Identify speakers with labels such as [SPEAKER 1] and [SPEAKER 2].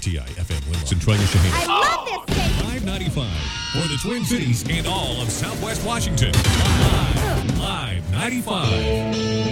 [SPEAKER 1] WTI FM Winlow, Centralia Shaheen.
[SPEAKER 2] I love this station.
[SPEAKER 1] 595 for the Twin Cities and all of Southwest Washington. Live 95.